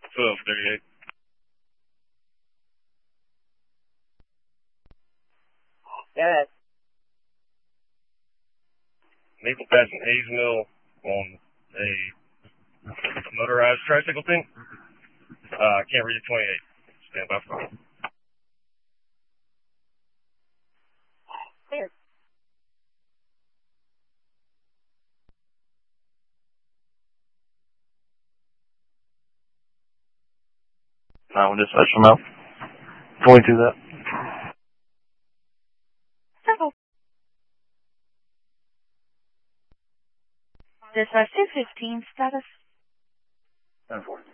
1238. Yes. Maple passing Hayes Mill on a motorized tricycle thing. Can't read 28. Stand by for call. Clear. 9-1 dispatch from out. 22 that. Circle. Dispatch 215 status. 10-4.